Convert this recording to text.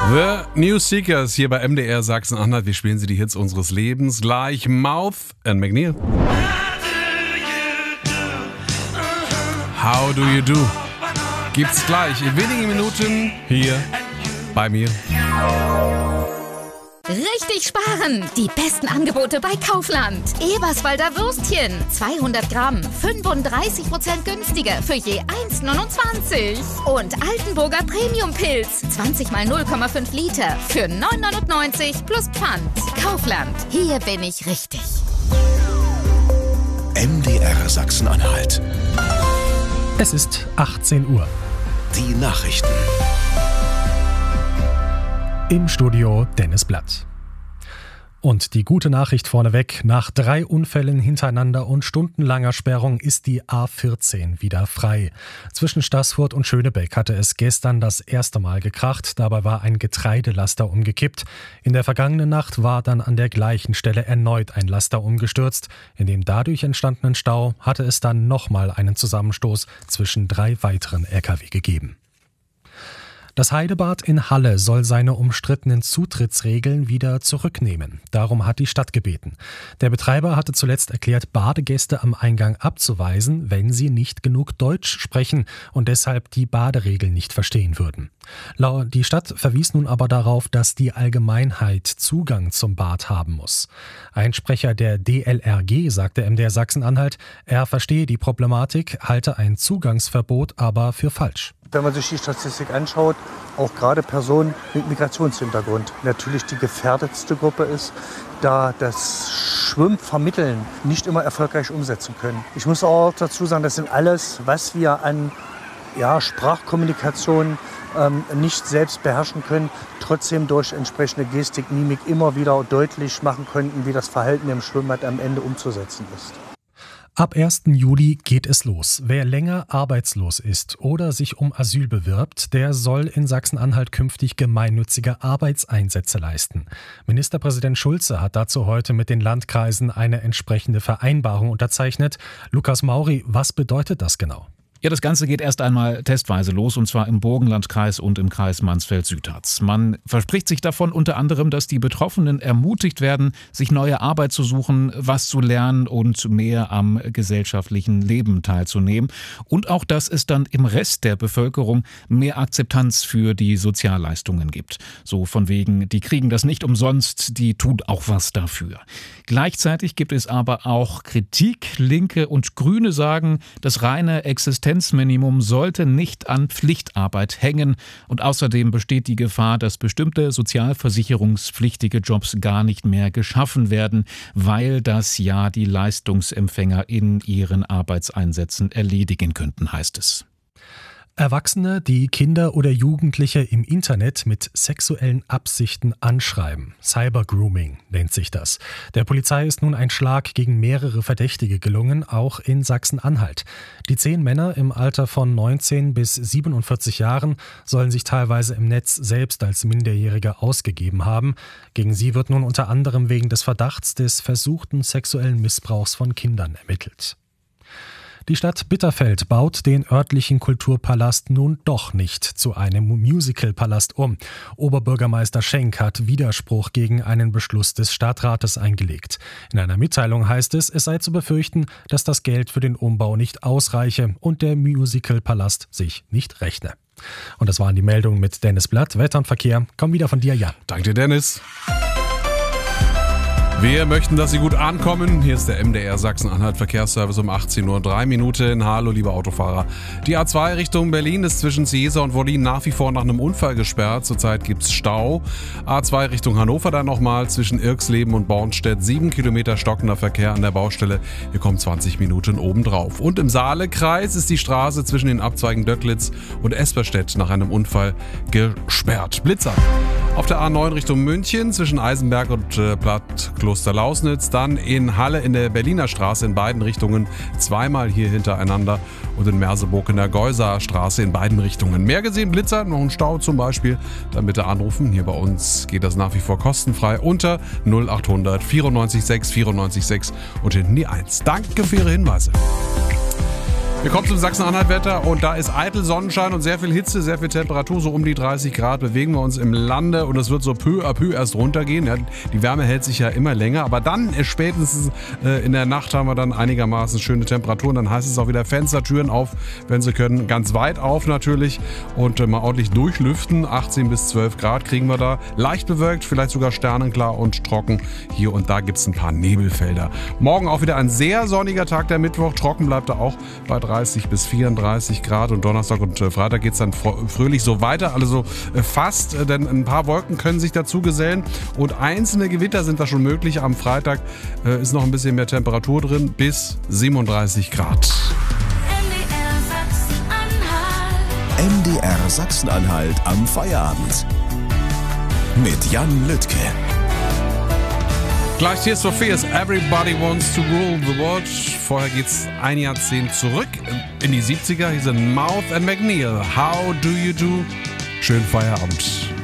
The New Seekers hier bei MDR Sachsen-Anhalt. Wir spielen sie die Hits unseres Lebens. Gleich Mouth and McNeil. How do you do? Gibt's gleich in wenigen Minuten hier bei mir. Richtig sparen! Die besten Angebote bei Kaufland. Eberswalder Würstchen, 200 Gramm, 35% günstiger für je 1,29. Und Altenburger Premium-Pilz, 20 mal 0,5 Liter für 9,99 plus Pfand. Kaufland, hier bin ich richtig. MDR Sachsen-Anhalt. Es ist 18 Uhr. Die Nachrichten. Im Studio Dennis Blatt. Und die gute Nachricht vorneweg: Nach 3 Unfällen hintereinander und stundenlanger Sperrung ist die A14 wieder frei. Zwischen Staßfurt und Schönebeck hatte es gestern das erste Mal gekracht. Dabei war ein Getreidelaster umgekippt. In der vergangenen Nacht war dann an der gleichen Stelle erneut ein Laster umgestürzt. In dem dadurch entstandenen Stau hatte es dann nochmal einen Zusammenstoß zwischen 3 weiteren Lkw gegeben. Das Heidebad in Halle soll seine umstrittenen Zutrittsregeln wieder zurücknehmen. Darum hat die Stadt gebeten. Der Betreiber hatte zuletzt erklärt, Badegäste am Eingang abzuweisen, wenn sie nicht genug Deutsch sprechen und deshalb die Baderegeln nicht verstehen würden. Die Stadt verwies nun aber darauf, dass die Allgemeinheit Zugang zum Bad haben muss. Ein Sprecher der DLRG sagte MDR Sachsen-Anhalt, er verstehe die Problematik, halte ein Zugangsverbot aber für falsch. Wenn man sich die Statistik anschaut, auch gerade Personen mit Migrationshintergrund natürlich die gefährdetste Gruppe ist, da das Schwimmvermitteln nicht immer erfolgreich umsetzen können. Ich muss auch dazu sagen, das sind alles, was wir an Sprachkommunikation nicht selbst beherrschen können, trotzdem durch entsprechende Gestik, Mimik immer wieder deutlich machen könnten, wie das Verhalten im Schwimmbad am Ende umzusetzen ist. Ab 1. Juli geht es los. Wer länger arbeitslos ist oder sich um Asyl bewirbt, der soll in Sachsen-Anhalt künftig gemeinnützige Arbeitseinsätze leisten. Ministerpräsident Schulze hat dazu heute mit den Landkreisen eine entsprechende Vereinbarung unterzeichnet. Lukas Mauri, was bedeutet das genau? Ja, das Ganze geht erst einmal testweise los, und zwar im Burgenlandkreis und im Kreis Mansfeld-Südharz. Man verspricht sich davon unter anderem, dass die Betroffenen ermutigt werden, sich neue Arbeit zu suchen, was zu lernen und mehr am gesellschaftlichen Leben teilzunehmen. Und auch, dass es dann im Rest der Bevölkerung mehr Akzeptanz für die Sozialleistungen gibt. So von wegen, die kriegen das nicht umsonst, die tun auch was dafür. Gleichzeitig gibt es aber auch Kritik. Linke und Grüne sagen, das reine Existenzminimum sollte nicht an Pflichtarbeit hängen, und außerdem besteht die Gefahr, dass bestimmte sozialversicherungspflichtige Jobs gar nicht mehr geschaffen werden, weil das ja die Leistungsempfänger in ihren Arbeitseinsätzen erledigen könnten, heißt es. Erwachsene, die Kinder oder Jugendliche im Internet mit sexuellen Absichten anschreiben. Cybergrooming nennt sich das. Der Polizei ist nun ein Schlag gegen mehrere Verdächtige gelungen, auch in Sachsen-Anhalt. Die 10 Männer im Alter von 19 bis 47 Jahren sollen sich teilweise im Netz selbst als Minderjährige ausgegeben haben. Gegen sie wird nun unter anderem wegen des Verdachts des versuchten sexuellen Missbrauchs von Kindern ermittelt. Die Stadt Bitterfeld baut den örtlichen Kulturpalast nun doch nicht zu einem Musicalpalast um. Oberbürgermeister Schenk hat Widerspruch gegen einen Beschluss des Stadtrates eingelegt. In einer Mitteilung heißt es, es sei zu befürchten, dass das Geld für den Umbau nicht ausreiche und der Musicalpalast sich nicht rechne. Und das waren die Meldungen mit Dennis Blatt. Wetter und Verkehr kommen wieder von dir, Jan. Danke dir, Dennis. Wir möchten, dass Sie gut ankommen. Hier ist der MDR Sachsen-Anhalt Verkehrsservice um 18:03 Uhr. Hallo, liebe Autofahrer. Die A2 Richtung Berlin ist zwischen Ciesa und Wollin nach wie vor nach einem Unfall gesperrt. Zurzeit gibt's Stau. A2 Richtung Hannover dann nochmal zwischen Irxleben und Bornstedt. 7 Kilometer stockender Verkehr an der Baustelle. Hier kommen 20 Minuten obendrauf. Und im Saalekreis ist die Straße zwischen den Abzweigen Döcklitz und Esperstedt nach einem Unfall gesperrt. Blitzer. Auf der A9 Richtung München zwischen Eisenberg und Kloster-Lausnitz, dann in Halle in der Berliner Straße in beiden Richtungen, zweimal hier hintereinander, und in Merseburg in der Geuser Straße in beiden Richtungen. Mehr gesehen, Blitzer, noch ein Stau zum Beispiel, dann bitte anrufen. Hier bei uns geht das nach wie vor kostenfrei unter 0800 94 6 94 6 und hinten die 1. Danke für Ihre Hinweise. Wir kommen zum Sachsen-Anhalt-Wetter und da ist eitel Sonnenschein und sehr viel Hitze, sehr viel Temperatur, so um die 30 Grad bewegen wir uns im Lande und es wird so peu à peu erst runtergehen. Ja, die Wärme hält sich ja immer länger, aber dann spätestens in der Nacht haben wir dann einigermaßen schöne Temperaturen. Dann heißt es auch wieder Fenster, Türen auf, wenn sie können, ganz weit auf natürlich und mal ordentlich durchlüften. 18 bis 12 Grad kriegen wir da. Leicht bewölkt, vielleicht sogar sternenklar und trocken. Hier und da gibt es ein paar Nebelfelder. Morgen auch wieder ein sehr sonniger Tag, der Mittwoch. Trocken bleibt er auch bei 30 bis 34 Grad und Donnerstag und Freitag geht es dann fröhlich so weiter, also fast, denn ein paar Wolken können sich dazu gesellen und einzelne Gewitter sind da schon möglich. Am Freitag ist noch ein bisschen mehr Temperatur drin, bis 37 Grad. MDR Sachsen-Anhalt am Feierabend. Mit Jan Lüttke. Gleich Tears for Fears, Everybody Wants to Rule the World. Vorher geht's ein Jahrzehnt zurück in die 70er. Hier sind Mouth and McNeil. How do you do? Schönen Feierabend.